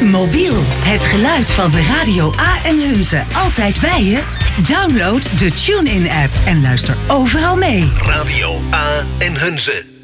Mobiel, het geluid van de Radio A en Hunze. Altijd bij je? Download de TuneIn-app en luister overal mee. Radio A en Hunze.